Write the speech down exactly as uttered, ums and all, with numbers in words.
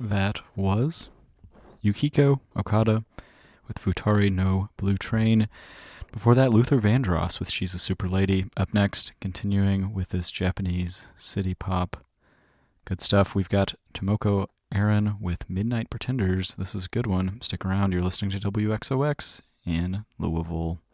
that was Yukiko Okada with Futari no Blue Train. Before that, Luther Vandross with She's a Super Lady. Up next, continuing with this Japanese city pop. Good stuff. We've got Tomoko Aaron with Midnight Pretenders. This is a good one. Stick around. You're listening to W X O X in Louisville.